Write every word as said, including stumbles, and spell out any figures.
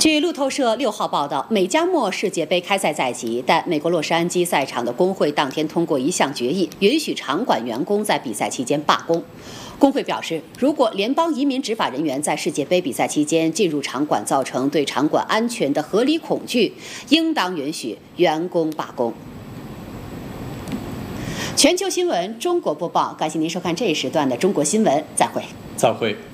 据路透社六号报道，美加墨世界杯开赛在即，但美国洛杉矶赛场的工会当天通过一项决议，允许场馆员工在比赛期间罢工。工会表示，如果联邦移民执法人员在世界杯比赛期间进入场馆，造成对场馆安全的合理恐惧，应当允许员工罢工。全球新闻中国播报，感谢您收看这一时段的中国新闻，再会。 再会。